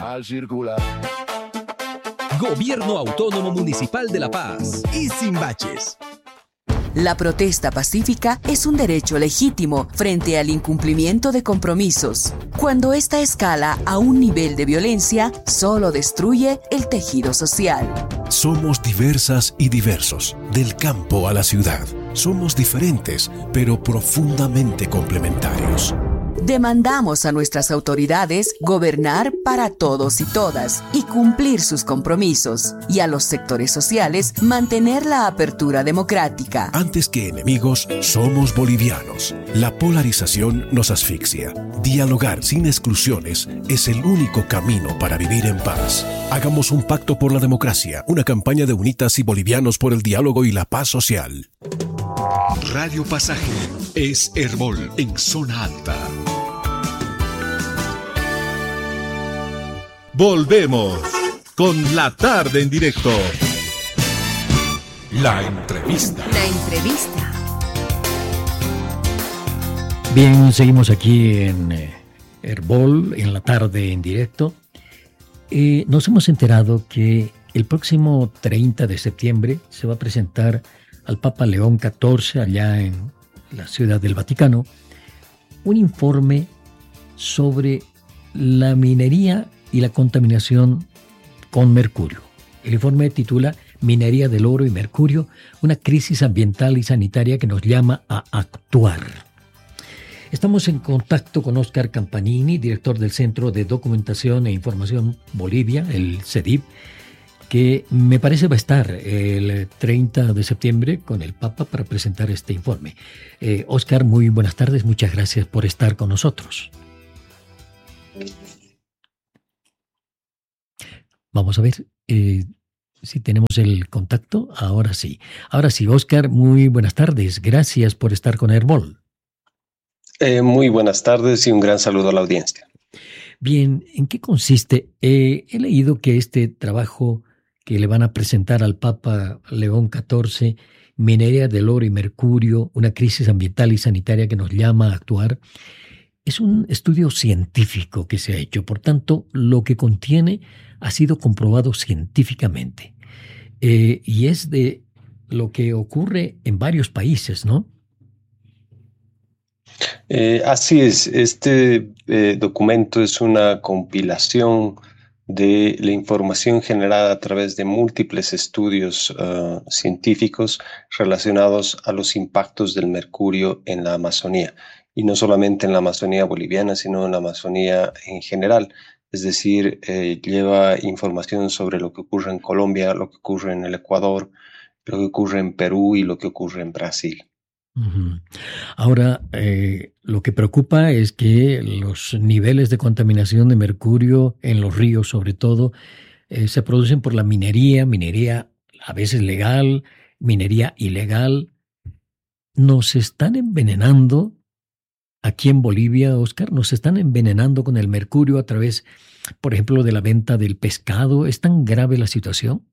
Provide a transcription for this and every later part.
Al circular. Gobierno Autónomo Municipal de La Paz. Y sin baches. La protesta pacífica es un derecho legítimo frente al incumplimiento de compromisos. Cuando esta escala a un nivel de violencia, solo destruye el tejido social. Somos diversas y diversos, del campo a la ciudad. Somos diferentes, pero profundamente complementarios. Demandamos a nuestras autoridades gobernar para todos y todas y cumplir sus compromisos, y a los sectores sociales mantener la apertura democrática. Antes que enemigos, somos bolivianos. La polarización nos asfixia. Dialogar sin exclusiones es el único camino para vivir en paz. Hagamos un pacto por la democracia, una campaña de UNITAS y bolivianos por el diálogo y la paz social. Radio Pasaje es Herbol en zona alta. Volvemos con La Tarde en Directo. La entrevista. La entrevista. Bien, seguimos aquí en Herbol, en La Tarde en Directo. Nos hemos enterado que el próximo 30 de septiembre se va a presentar al Papa León XIV, allá en la Ciudad del Vaticano, un informe sobre la minería y la contaminación con mercurio. El informe titula Minería del oro y mercurio, una crisis ambiental y sanitaria que nos llama a actuar. Estamos en contacto con Óscar Campanini, director del Centro de Documentación e Información Bolivia, el CEDIB, que me parece va a estar el 30 de septiembre con el Papa para presentar este informe. Óscar, muy buenas tardes, muchas gracias por estar con nosotros. Vamos a ver si tenemos el contacto. Ahora sí. Ahora sí, Óscar, muy buenas tardes. Gracias por estar con Herbol. Muy buenas tardes y un gran saludo a la audiencia. Bien, ¿en qué consiste? He leído que este trabajo que le van a presentar al Papa León XIV, Minería del oro y mercurio, una crisis ambiental y sanitaria que nos llama a actuar, es un estudio científico que se ha hecho. Por tanto, lo que contiene ha sido comprobado científicamente. Y es de lo que ocurre en varios países, ¿no? Así es. Este documento es una compilación de la información generada a través de múltiples estudios científicos relacionados a los impactos del mercurio en la Amazonía. Y no solamente en la Amazonía boliviana, sino en la Amazonía en general. Es decir, lleva información sobre lo que ocurre en Colombia, lo que ocurre en el Ecuador, lo que ocurre en Perú y lo que ocurre en Brasil. Uh-huh. Ahora, lo que preocupa es que los niveles de contaminación de mercurio en los ríos, sobre todo, se producen por la minería a veces legal, minería ilegal. Nos están envenenando aquí en Bolivia, Óscar, nos están envenenando con el mercurio a través, por ejemplo, de la venta del pescado. ¿Es tan grave la situación?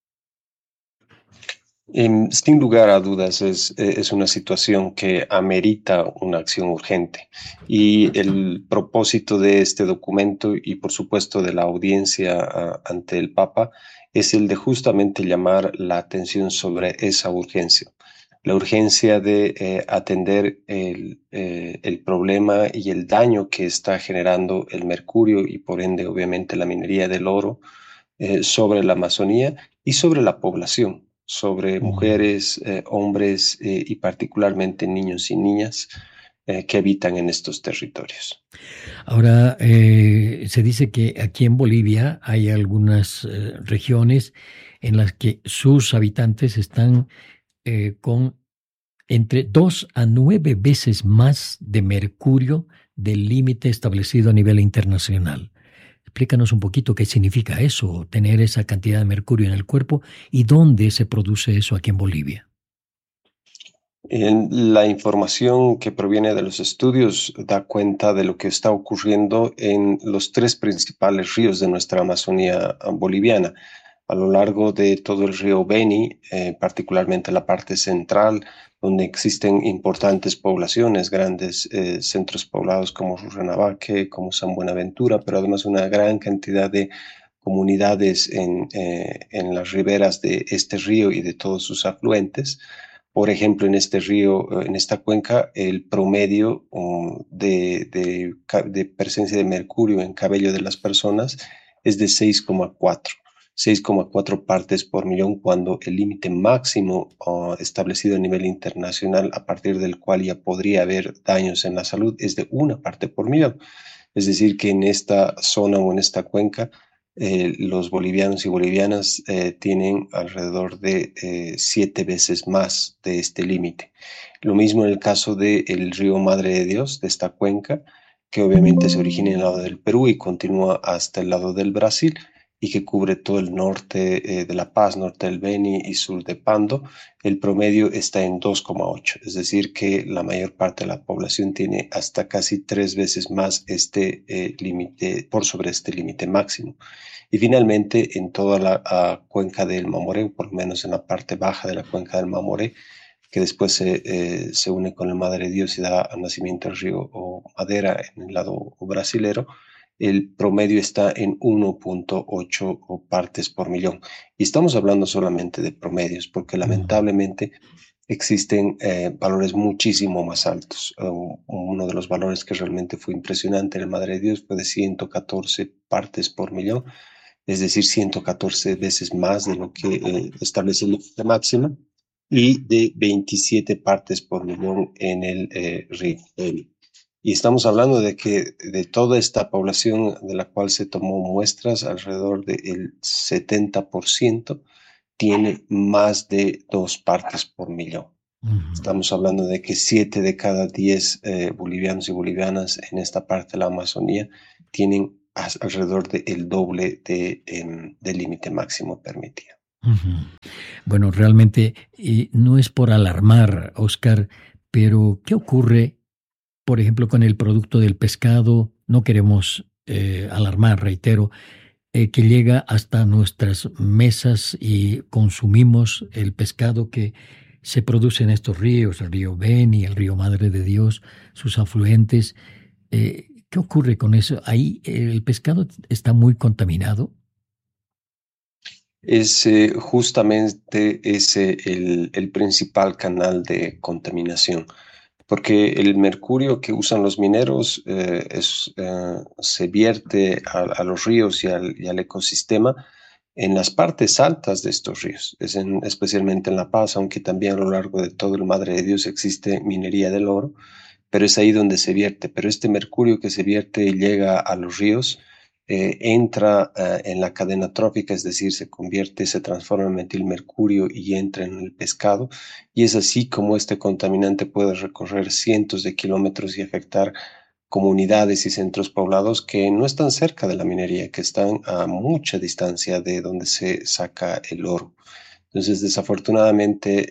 Sin lugar a dudas, es una situación que amerita una acción urgente. Y el propósito de este documento y, por supuesto, de la audiencia ante el Papa es el de justamente llamar la atención sobre esa urgencia. La urgencia de atender el problema y el daño que está generando el mercurio y, por ende, obviamente, la minería del oro sobre la Amazonía y sobre la población, sobre mujeres, hombres y particularmente niños y niñas que habitan en estos territorios. Ahora, se dice que aquí en Bolivia hay algunas regiones en las que sus habitantes están con entre 2 a 9 veces más de mercurio del límite establecido a nivel internacional. Explícanos un poquito qué significa eso, tener esa cantidad de mercurio en el cuerpo y dónde se produce eso aquí en Bolivia. La información que proviene de los estudios da cuenta de lo que está ocurriendo en los 3 principales ríos de nuestra Amazonía boliviana. a lo largo de todo el río Beni, particularmente la parte central, donde existen importantes poblaciones, grandes centros poblados como Rurrenabaque, como San Buenaventura, pero además una gran cantidad de comunidades en las riberas de este río y de todos sus afluentes. Por ejemplo, en este río, en esta cuenca, el promedio de presencia de mercurio en cabello de las personas es de 6,4 partes por millón, cuando el límite máximo establecido a nivel internacional, a partir del cual ya podría haber daños en la salud, es de 1 parte por millón. Es decir, que en esta zona o en esta cuenca, los bolivianos y bolivianas tienen alrededor de 7 veces más de este límite. Lo mismo en el caso del río Madre de Dios, de esta cuenca, que obviamente se origina en el lado del Perú y continúa hasta el lado del Brasil, y que cubre todo el norte de La Paz, norte del Beni y sur de Pando. El promedio está en 2,8, es decir, que la mayor parte de la población tiene hasta casi 3 veces más este límite, por sobre este límite máximo. Y finalmente, en toda la cuenca del Mamoré, por lo menos en la parte baja de la cuenca del Mamoré, que después se une con el Madre de Dios y da nacimiento al río Madera en el lado brasilero, el promedio está en 1,8 partes por millón. Y estamos hablando solamente de promedios, porque lamentablemente existen valores muchísimo más altos. Uno de los valores que realmente fue impresionante en el Madre de Dios fue de 114 partes por millón, es decir, 114 veces más de lo que establece el límite máximo, y de 27 partes por millón en el río Beni. Y estamos hablando de que de toda esta población de la cual se tomó muestras, alrededor del 70% tiene más de 2 partes por millón. Estamos hablando de que 7 de cada 10 bolivianos y bolivianas en esta parte de la Amazonía tienen alrededor del doble del límite máximo permitido. Bueno, realmente no es por alarmar, Oscar, pero ¿qué ocurre, por ejemplo, con el producto del pescado? No queremos alarmar, reitero, que llega hasta nuestras mesas y consumimos el pescado que se produce en estos ríos, el río Beni, el río Madre de Dios, sus afluentes. ¿Qué ocurre con eso? ¿Ahí el pescado está muy contaminado? Es justamente ese el principal canal de contaminación, porque el mercurio que usan los mineros se vierte a los ríos y al ecosistema en las partes altas de estos ríos, especialmente en La Paz, aunque también a lo largo de todo el Madre de Dios existe minería del oro, pero es ahí donde se vierte. Pero este mercurio que se vierte llega a los ríos, entra en la cadena trófica, es decir, se transforma en metilmercurio y entra en el pescado, y es así como este contaminante puede recorrer cientos de kilómetros y afectar comunidades y centros poblados que no están cerca de la minería, que están a mucha distancia de donde se saca el oro. Entonces, desafortunadamente,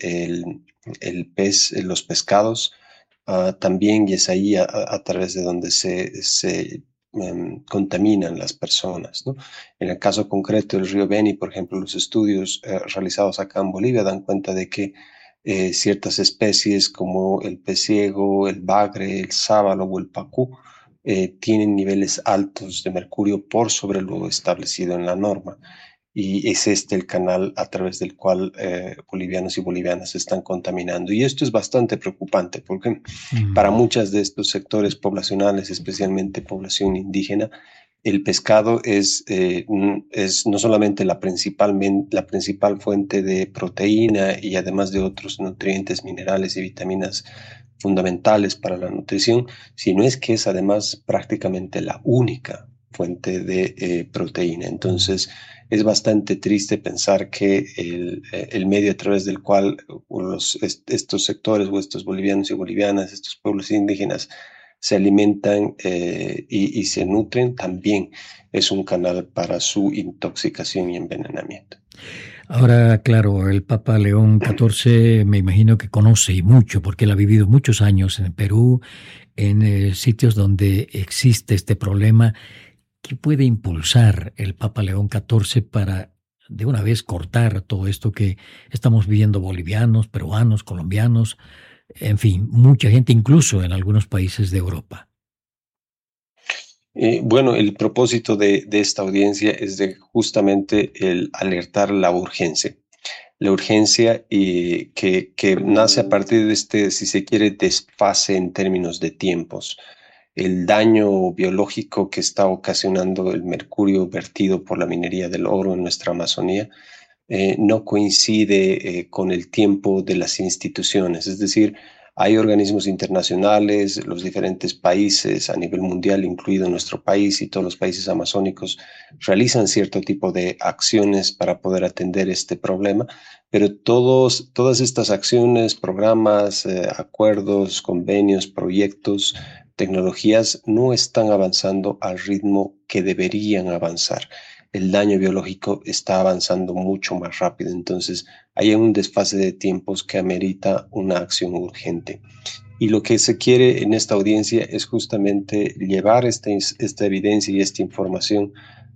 los pescados también, y es ahí a través de donde se contaminan las personas, ¿no? En el caso concreto del río Beni, por ejemplo, los estudios realizados acá en Bolivia dan cuenta de que ciertas especies como el pez ciego, el bagre, el sábalo o el pacú tienen niveles altos de mercurio por sobre lo establecido en la norma. Y es este el canal a través del cual bolivianos y bolivianas se están contaminando. Y esto es bastante preocupante porque para muchos de estos sectores poblacionales, especialmente población indígena, el pescado es no solamente la principal fuente de proteína y además de otros nutrientes, minerales y vitaminas fundamentales para la nutrición, sino es que es además prácticamente la única fuente de proteína. Entonces, es bastante triste pensar que el medio a través del cual estos sectores o estos bolivianos y bolivianas, estos pueblos indígenas se alimentan y se nutren, también es un canal para su intoxicación y envenenamiento. Ahora, claro, el Papa León XIV me imagino que conoce y mucho, porque él ha vivido muchos años en Perú, en sitios donde existe este problema. ¿Qué puede impulsar el Papa León XIV para de una vez cortar todo esto que estamos viviendo bolivianos, peruanos, colombianos, en fin, mucha gente, incluso en algunos países de Europa? Bueno, el propósito de esta audiencia es de justamente el alertar la urgencia que nace a partir de este, si se quiere, desfase en términos de tiempos. El daño biológico que está ocasionando el mercurio vertido por la minería del oro en nuestra Amazonía no coincide con el tiempo de las instituciones, es decir, hay organismos internacionales, los diferentes países a nivel mundial, incluido nuestro país y todos los países amazónicos, realizan cierto tipo de acciones para poder atender este problema, pero todas estas acciones, programas, acuerdos, convenios, proyectos, tecnologías no están avanzando al ritmo que deberían avanzar. El daño biológico está avanzando mucho más rápido, entonces hay un desfase de tiempos que amerita una acción urgente. Y lo que se quiere en esta audiencia es justamente llevar esta evidencia y esta información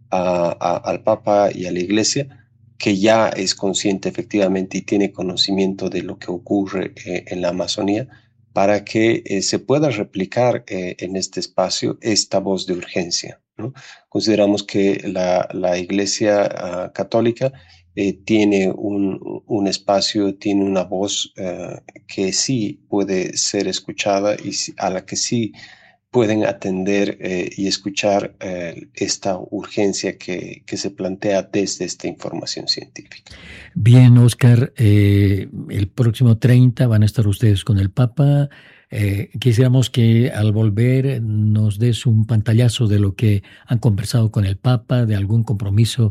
al Papa y a la Iglesia, que ya es consciente efectivamente y tiene conocimiento de lo que ocurre en la Amazonía, para que se pueda replicar en este espacio esta voz de urgencia, ¿no? Consideramos que la Iglesia católica tiene un espacio, tiene una voz que sí puede ser escuchada y a la que sí pueden atender y escuchar esta urgencia que se plantea desde esta información científica. Bien, Oscar, el próximo 30 van a estar ustedes con el Papa. Quisiéramos que al volver nos des un pantallazo de lo que han conversado con el Papa, de algún compromiso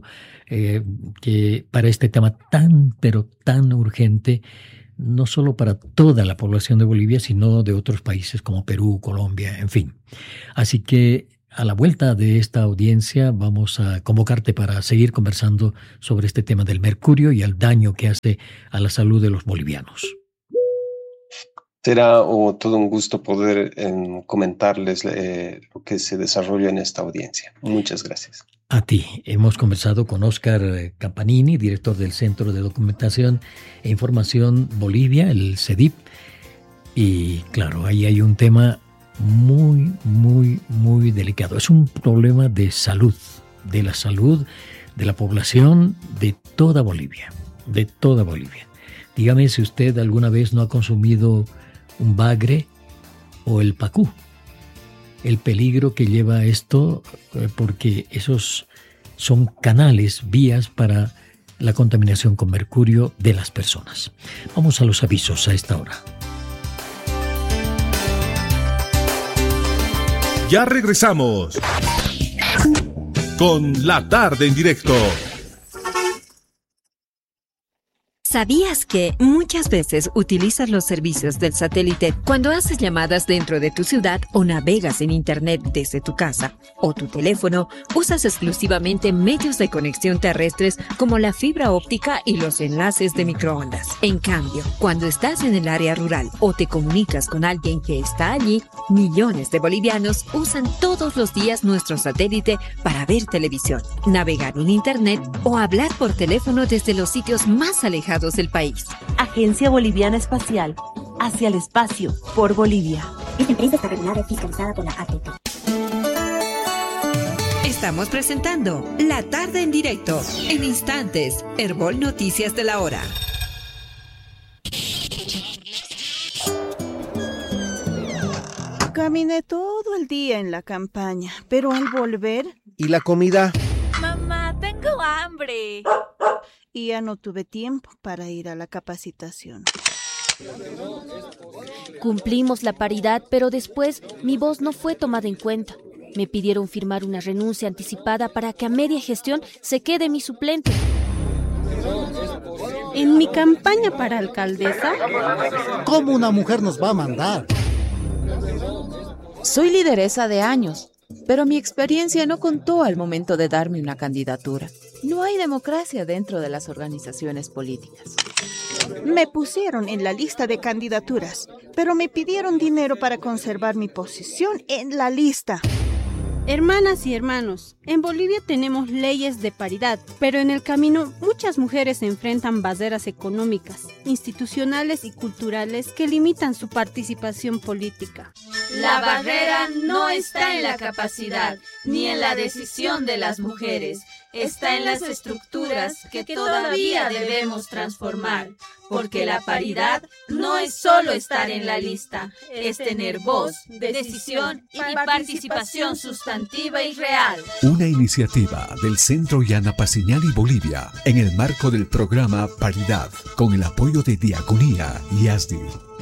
que para este tema tan, pero tan urgente, no solo para toda la población de Bolivia, sino de otros países como Perú, Colombia, en fin. Así que a la vuelta de esta audiencia vamos a convocarte para seguir conversando sobre este tema del mercurio y el daño que hace a la salud de los bolivianos. Será todo un gusto poder comentarles lo que se desarrolla en esta audiencia. Muchas gracias. A ti. Hemos conversado con Oscar Campanini, director del Centro de Documentación e Información Bolivia, el CEDIP. Y claro, ahí hay un tema muy, muy, muy delicado. Es un problema de salud, de la salud de la población de toda Bolivia, Dígame si usted alguna vez no ha consumido un bagre o el pacú. El peligro que lleva esto, porque esos son canales, vías para la contaminación con mercurio de las personas. Vamos a los avisos a esta hora. Ya regresamos con La Tarde en Directo. ¿Sabías que muchas veces utilizas los servicios del satélite cuando haces llamadas dentro de tu ciudad o navegas en Internet desde tu casa o tu teléfono? Usas exclusivamente medios de conexión terrestres como la fibra óptica y los enlaces de microondas. En cambio, cuando estás en el área rural o te comunicas con alguien que está allí, millones de bolivianos usan todos los días nuestro satélite para ver televisión, navegar en Internet o hablar por teléfono desde los sitios más alejados del país. Agencia Boliviana Espacial, hacia el espacio, por Bolivia. Esta empresa está regulada y fiscalizada por la ATT. Estamos presentando La Tarde en Directo. En instantes, Herbol Noticias de la Hora. Caminé todo el día en la campaña, pero al volver... ¿Y la comida? Mamá, tengo hambre. Y ya no tuve tiempo para ir a la capacitación. Cumplimos la paridad, pero después mi voz no fue tomada en cuenta. Me pidieron firmar una renuncia anticipada para que a media gestión se quede mi suplente. En mi campaña para alcaldesa... ¿Cómo una mujer nos va a mandar? Soy lideresa de años, pero mi experiencia no contó al momento de darme una candidatura. No hay democracia dentro de las organizaciones políticas. Me pusieron en la lista de candidaturas, pero me pidieron dinero para conservar mi posición en la lista. Hermanas y hermanos, en Bolivia tenemos leyes de paridad, pero en el camino muchas mujeres enfrentan barreras económicas, institucionales y culturales que limitan su participación política. La barrera no está en la capacidad ni en la decisión de las mujeres, está en las estructuras que todavía debemos transformar, porque la paridad no es solo estar en la lista, es tener voz, decisión y participación sustantiva y real. Una iniciativa del Centro Yana Paciñali Bolivia en el marco del programa Paridad, con el apoyo de Diaconía y ASDI.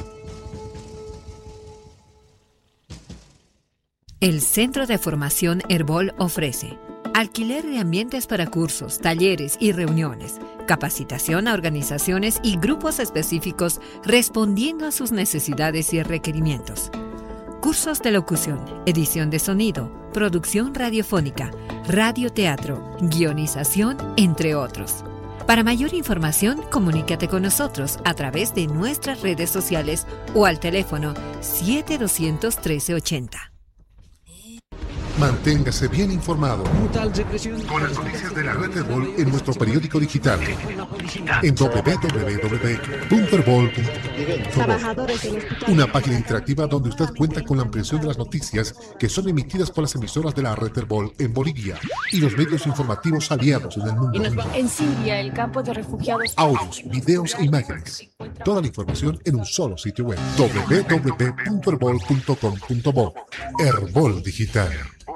El Centro de Formación Herbol ofrece alquiler de ambientes para cursos, talleres y reuniones, capacitación a organizaciones y grupos específicos respondiendo a sus necesidades y requerimientos. Cursos de locución, edición de sonido, producción radiofónica, radioteatro, guionización, entre otros. Para mayor información, comunícate con nosotros a través de nuestras redes sociales o al teléfono 7200-1380. Manténgase bien informado con las noticias de la red Herbol en nuestro periódico digital en www.herbol.com. Una página interactiva donde usted cuenta con la ampliación de las noticias que son emitidas por las emisoras de la red Herbol en Bolivia y los medios informativos aliados en el mundo. En Siria, el campo de refugiados. Audios, videos e imágenes. Toda la información en un solo sitio web: www.herbol.com.bo. Herbol Digital.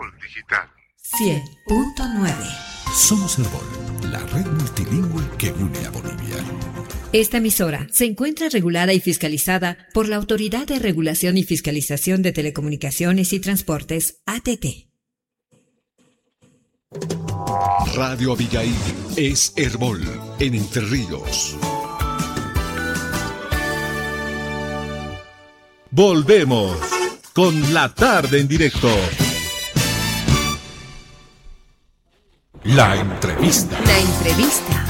100.9. Somos Herbol, la red multilingüe que une a Bolivia. Esta emisora se encuentra regulada y fiscalizada por la Autoridad de Regulación y Fiscalización de Telecomunicaciones y Transportes, ATT. Radio Abigail es Herbol en Entre Ríos. Volvemos con La Tarde en Directo. La entrevista. La entrevista.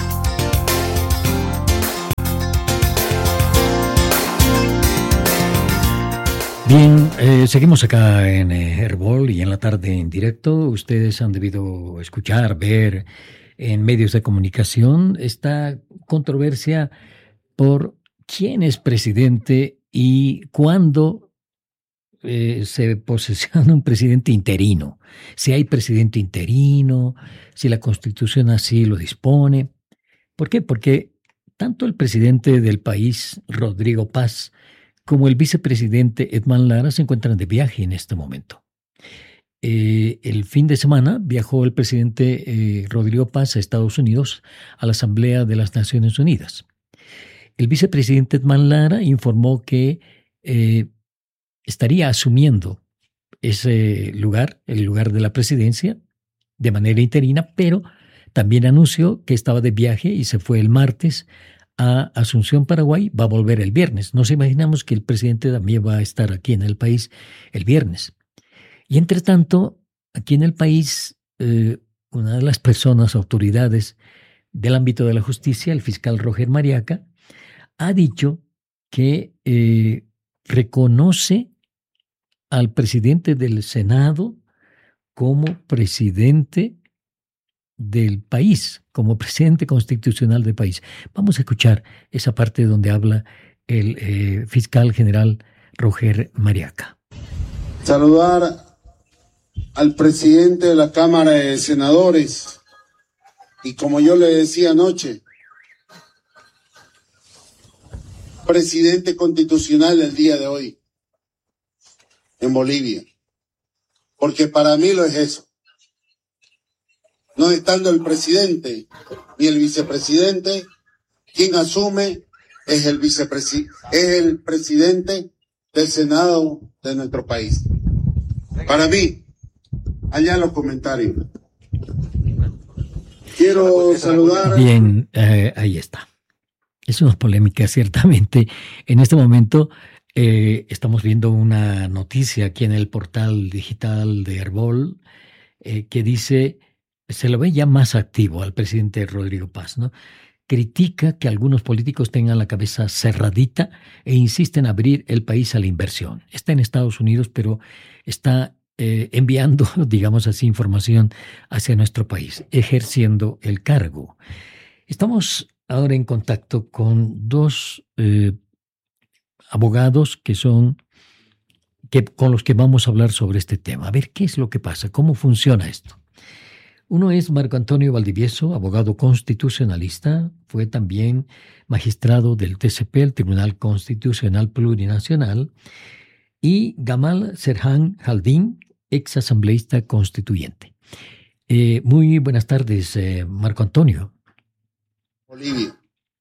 Bien, seguimos acá en Herbol y en La Tarde en Directo. Ustedes han debido escuchar, ver en medios de comunicación esta controversia por quién es presidente y cuándo se posesiona un presidente interino, si hay presidente interino, si la Constitución así lo dispone. ¿Por qué? Porque tanto el presidente del país, Rodrigo Paz, como el vicepresidente Edman Lara se encuentran de viaje en este momento. El fin de semana viajó el presidente Rodrigo Paz a Estados Unidos a la Asamblea de las Naciones Unidas. El vicepresidente Edman Lara informó que estaría asumiendo ese lugar, el lugar de la presidencia, de manera interina, pero también anunció que estaba de viaje y se fue el martes a Asunción, Paraguay, va a volver el viernes. Nos imaginamos que el presidente también va a estar aquí en el país el viernes. Y entre tanto, aquí en el país, una de las personas, autoridades del ámbito de la justicia, el fiscal Roger Mariaca, ha dicho que reconoce al presidente del Senado como presidente del país, como presidente constitucional del país. Vamos a escuchar esa parte donde habla el fiscal general Roger Mariaca. Saludar al presidente de la Cámara de Senadores y, como yo le decía anoche, presidente constitucional el día de hoy en Bolivia, porque para mí lo es eso. No estando el presidente ni el vicepresidente, quien asume es el presidente del Senado de nuestro país. Para mí, allá en los comentarios. Quiero saludar. Bien, ahí está. Es una polémica, ciertamente. En este momento estamos viendo una noticia aquí en el portal digital de Herbol que dice, se lo ve ya más activo al presidente Rodrigo Paz, ¿no? Critica que algunos políticos tengan la cabeza cerradita e insisten en abrir el país a la inversión. Está en Estados Unidos, pero está enviando, digamos así, información hacia nuestro país, ejerciendo el cargo. Estamos ahora en contacto con dos abogados con los que vamos a hablar sobre este tema. A ver qué es lo que pasa, cómo funciona esto. Uno es Marco Antonio Valdivieso, abogado constitucionalista, fue también magistrado del TCP, el Tribunal Constitucional Plurinacional, y Gamal Serhan Jaldín, ex asambleísta constituyente. Muy buenas tardes, Marco Antonio. Bolivia.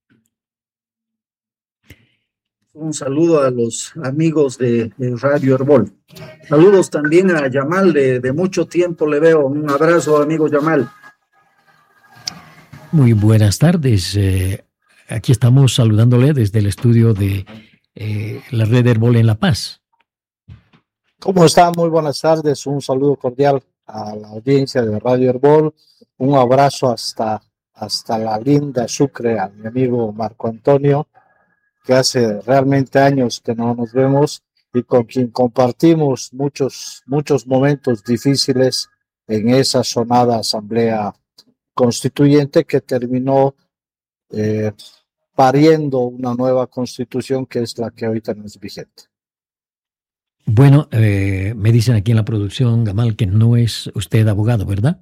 Un saludo a los amigos de Radio Herbol. Saludos también a Yamal, de mucho tiempo le veo. Un abrazo, amigo Yamal. Muy buenas tardes. Aquí estamos saludándole desde el estudio de la red Herbol en La Paz. ¿Cómo está? Muy buenas tardes. Un saludo cordial a la audiencia de Radio Herbol. Un abrazo hasta la linda Sucre, a mi amigo Marco Antonio, que hace realmente años que no nos vemos y con quien compartimos muchos momentos difíciles en esa sonada asamblea constituyente que terminó pariendo una nueva constitución que es la que ahorita no es vigente. Bueno, me dicen aquí en la producción, Gamal, que no es usted abogado, ¿verdad?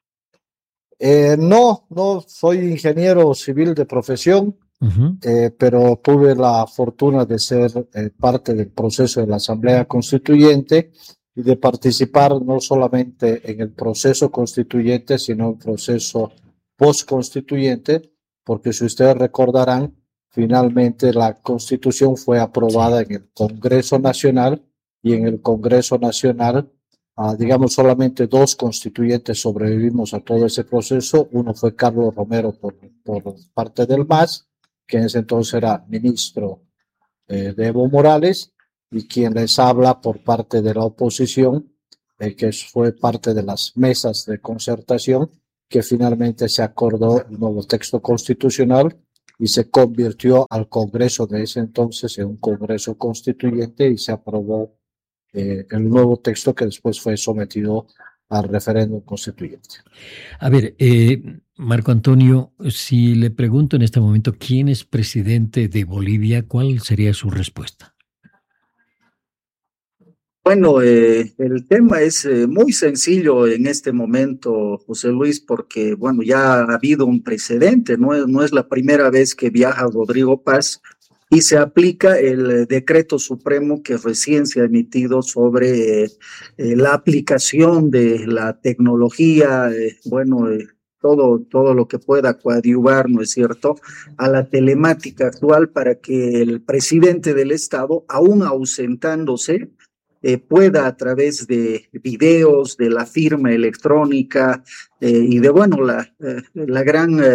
No, soy ingeniero civil de profesión. Pero tuve la fortuna de ser parte del proceso de la Asamblea Constituyente y de participar no solamente en el proceso constituyente, sino en el proceso postconstituyente, porque si ustedes recordarán, finalmente la Constitución fue aprobada en el Congreso Nacional y en el Congreso Nacional, digamos, solamente 2 constituyentes sobrevivimos a todo ese proceso. Uno fue Carlos Romero por parte del MAS, que en ese entonces era ministro de Evo Morales, y quien les habla por parte de la oposición, que fue parte de las mesas de concertación, que finalmente se acordó el nuevo texto constitucional y se convirtió al Congreso de ese entonces en un Congreso Constituyente y se aprobó el nuevo texto que después fue sometido al referéndum constituyente. A ver, Marco Antonio, si le pregunto en este momento quién es presidente de Bolivia, ¿cuál sería su respuesta? Bueno, el tema es muy sencillo en este momento, José Luis, porque bueno, ya ha habido un precedente, no es la primera vez que viaja Rodrigo Paz y se aplica el decreto supremo que recién se ha emitido sobre la aplicación de la tecnología, todo lo que pueda coadyuvar, ¿no es cierto?, a la telemática actual para que el presidente del Estado, aún ausentándose, pueda a través de videos, de la firma electrónica y de, bueno, la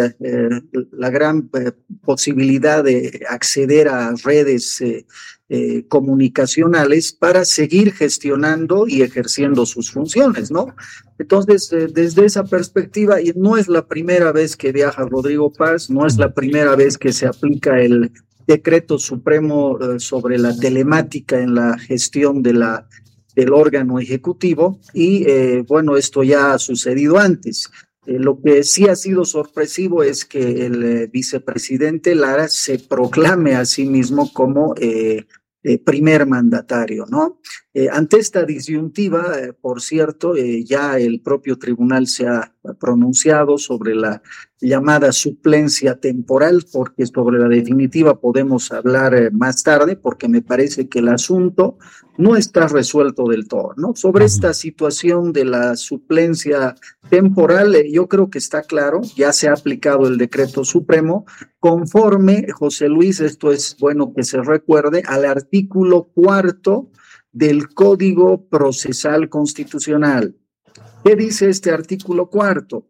gran posibilidad de acceder a redes comunicacionales para seguir gestionando y ejerciendo sus funciones, ¿no? Entonces, desde esa perspectiva, y no es la primera vez que viaja Rodrigo Paz, no es la primera vez que se aplica el decreto supremo sobre la telemática en la gestión del órgano ejecutivo y bueno, esto ya ha sucedido antes. Lo que sí ha sido sorpresivo es que el vicepresidente Lara se proclame a sí mismo como primer mandatario, ¿no? Ante esta disyuntiva, por cierto, ya el propio tribunal se ha pronunciado sobre la llamada suplencia temporal, porque sobre la definitiva podemos hablar más tarde, porque me parece que el asunto no está resuelto del todo, ¿no? Sobre esta situación de la suplencia temporal, yo creo que está claro, ya se ha aplicado el decreto supremo, conforme, José Luis, esto es bueno que se recuerde, al artículo 4 del Código Procesal Constitucional. ¿Qué dice este artículo 4?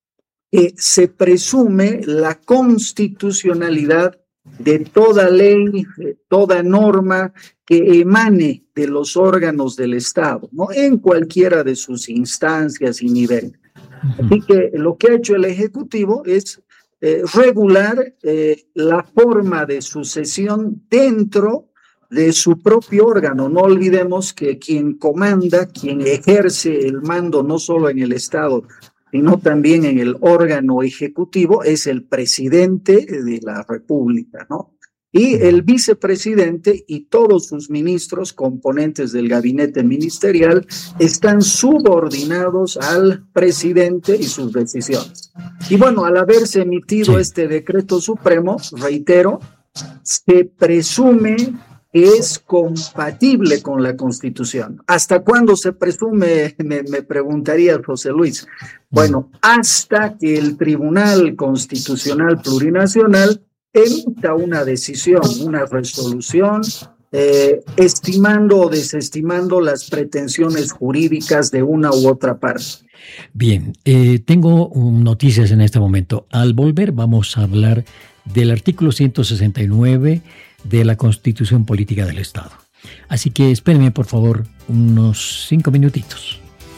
Se presume la constitucionalidad de toda ley, de toda norma que emane de los órganos del Estado, ¿no? En cualquiera de sus instancias y niveles. Así que lo que ha hecho el Ejecutivo es regular la forma de sucesión dentro de su propio órgano. No olvidemos que quien comanda, quien ejerce el mando no solo en el Estado, sino también en el órgano ejecutivo, es el presidente de la República, ¿no? Y el vicepresidente y todos sus ministros, componentes del gabinete ministerial, están subordinados al presidente y sus decisiones. Y bueno, al haberse emitido este decreto supremo, reitero, se presume que es compatible con la Constitución. ¿Hasta cuándo se presume? Me preguntaría José Luis. Bueno, hasta que el Tribunal Constitucional Plurinacional emita una decisión, una resolución, estimando o desestimando las pretensiones jurídicas de una u otra parte. Bien, tengo noticias en este momento. Al volver vamos a hablar del artículo 169 de la Constitución Política del Estado. Así que espérenme, por favor, unos 5 minutitos.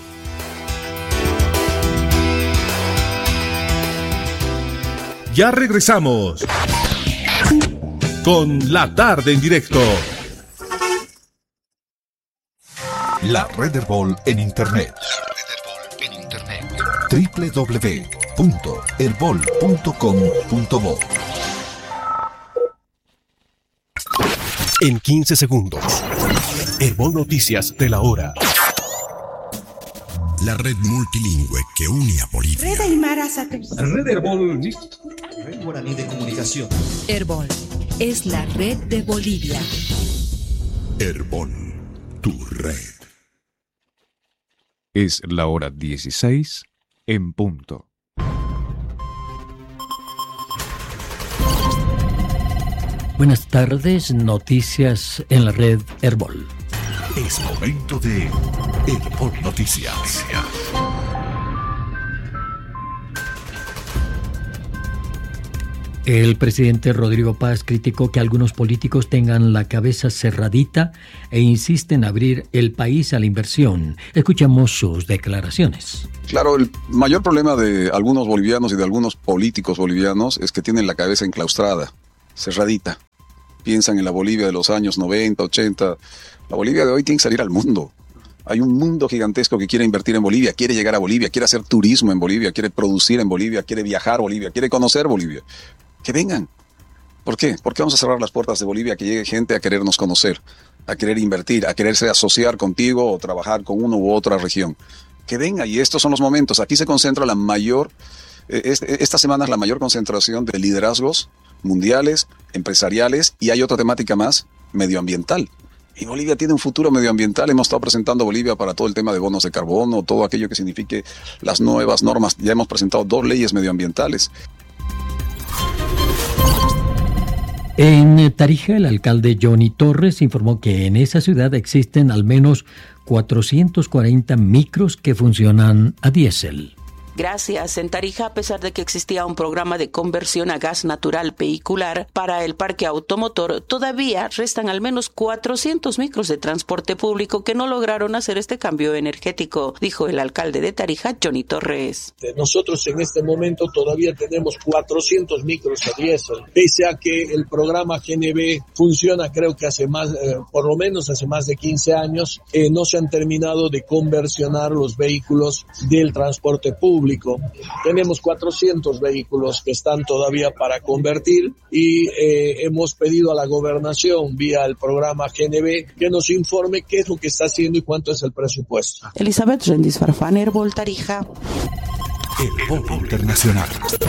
Ya regresamos con La Tarde en Directo. La Red Herbol en Internet. www.herbol.com.bo. En 15 segundos. Herbol Noticias de la hora. La red multilingüe que une a Bolivia. Red Aymara Red Herbol. Red Guaraní de Comunicación. Herbol es la red de Bolivia. Herbol, tu red. Es la hora 16 en punto. Buenas tardes, noticias en la red Herbol. Es momento de Herbol Noticias. El presidente Rodrigo Paz criticó que algunos políticos tengan la cabeza cerradita e insisten en abrir el país a la inversión. Escuchamos sus declaraciones. Claro, el mayor problema de algunos bolivianos y de algunos políticos bolivianos es que tienen la cabeza enclaustrada, cerradita. Piensan en la Bolivia de los años 90, 80. La Bolivia de hoy tiene que salir al mundo. Hay un mundo gigantesco que quiere invertir en Bolivia, quiere llegar a Bolivia, quiere hacer turismo en Bolivia, quiere producir en Bolivia, quiere viajar a Bolivia, quiere conocer Bolivia. Que vengan. ¿Por qué? ¿Por qué vamos a cerrar las puertas de Bolivia? Que llegue gente a querernos conocer, a querer invertir, a quererse asociar contigo o trabajar con una u otra región. Que venga, y estos son los momentos. Aquí se concentra la mayor, esta semana es la mayor concentración de liderazgos mundiales, empresariales, y hay otra temática más, medioambiental. Y Bolivia tiene un futuro medioambiental. Hemos estado presentando Bolivia para todo el tema de bonos de carbono, todo aquello que signifique las nuevas normas. Ya hemos presentado 2 leyes medioambientales. En Tarija, el alcalde Johnny Torres informó que en esa ciudad existen al menos 440 micros que funcionan a diésel. Gracias. En Tarija, a pesar de que existía un programa de conversión a gas natural vehicular para el parque automotor, todavía restan al menos 400 micros de transporte público que no lograron hacer este cambio energético, dijo el alcalde de Tarija, Johnny Torres. Nosotros en este momento todavía tenemos 400 micros a diésel, pese a que el programa GNV funciona, creo que hace más, por lo menos hace más de 15 años, no se han terminado de conversionar los vehículos del transporte público. Tenemos 400 vehículos que están todavía para convertir y hemos pedido a la gobernación vía el programa GNV que nos informe qué es lo que está haciendo y cuánto es el presupuesto. Elizabeth Rendis Farfán, Herbol, Tarija. Herbol Internacional.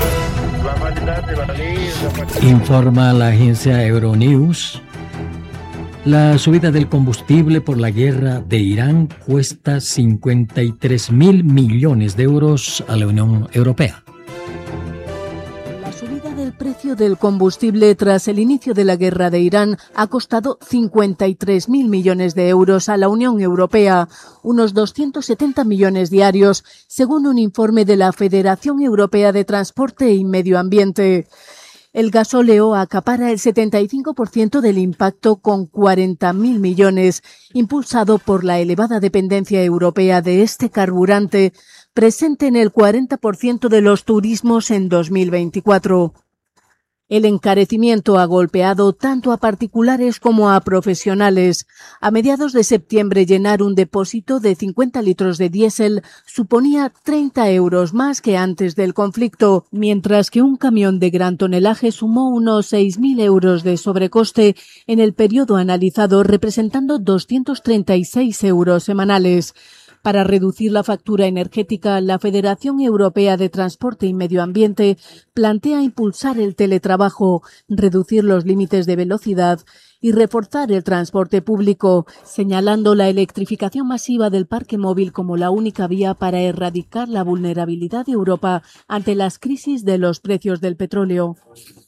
Informa la agencia Euronews. La subida del combustible por la guerra de Irán cuesta 53.000 millones de euros a la Unión Europea. La subida del precio del combustible tras el inicio de la guerra de Irán ha costado 53.000 millones de euros a la Unión Europea, unos 270 millones diarios, según un informe de la Federación Europea de Transporte y Medio Ambiente. El gasóleo acapara el 75% del impacto con 40.000 millones, impulsado por la elevada dependencia europea de este carburante, presente en el 40% de los turismos en 2024. El encarecimiento ha golpeado tanto a particulares como a profesionales. A mediados de septiembre, llenar un depósito de 50 litros de diésel suponía 30 euros más que antes del conflicto, mientras que un camión de gran tonelaje sumó unos 6.000 euros de sobrecoste en el periodo analizado, representando 236 euros semanales. Para reducir la factura energética, la Federación Europea de Transporte y Medio Ambiente plantea impulsar el teletrabajo, reducir los límites de velocidad y reforzar el transporte público, señalando la electrificación masiva del parque móvil como la única vía para erradicar la vulnerabilidad de Europa ante las crisis de los precios del petróleo.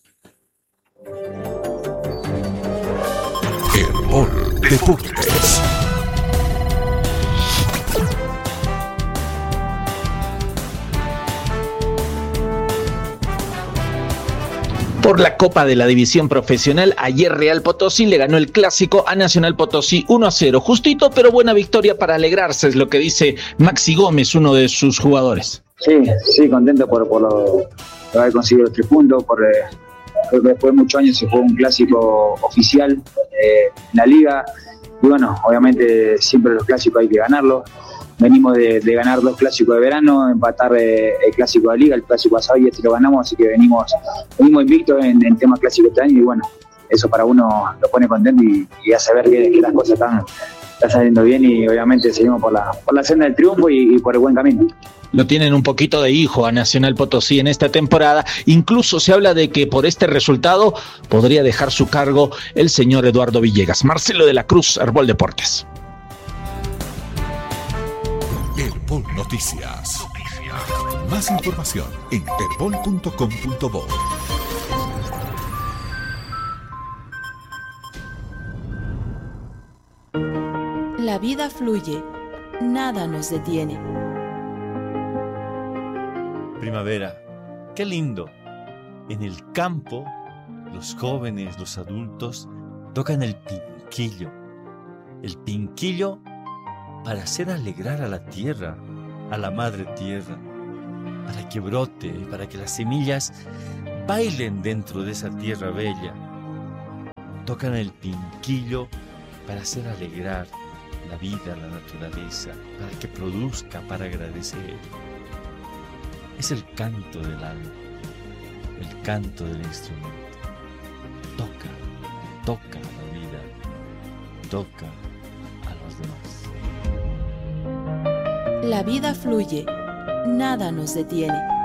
Herbol Deportes. Por la Copa de la División Profesional, ayer Real Potosí le ganó el clásico a Nacional Potosí 1-0. Justito, pero buena victoria para alegrarse, es lo que dice Maxi Gómez, uno de sus jugadores. Sí, contento por haber conseguido los 3 puntos, creo que después de muchos años se jugó un clásico oficial en la liga, y bueno, obviamente siempre los clásicos hay que ganarlos. Venimos de ganar 2 clásicos de verano, empatar el clásico de liga, el clásico pasado y este lo ganamos, así que venimos invictos en temas clásicos este año, y bueno, eso para uno lo pone contento y hace ver que las cosas están saliendo bien, y obviamente seguimos por la senda del triunfo y por el buen camino. Lo tienen un poquito de hijo a Nacional Potosí en esta temporada. Incluso se habla de que por este resultado podría dejar su cargo el señor Eduardo Villegas. Marcelo de la Cruz, Herbol Deportes. Herbol Noticias. Más información en herbol.com.bo. La vida fluye, nada nos detiene. Primavera, qué lindo. En el campo, los jóvenes, los adultos tocan el pinquillo. El pinquillo para hacer alegrar a la tierra, a la madre tierra, para que brote, para que las semillas bailen dentro de esa tierra bella. Tocan el pinquillo para hacer alegrar la vida, la naturaleza, para que produzca, para agradecer. Es el canto del alma, el canto del instrumento. Toca la vida, toca a los demás. La vida fluye, nada nos detiene.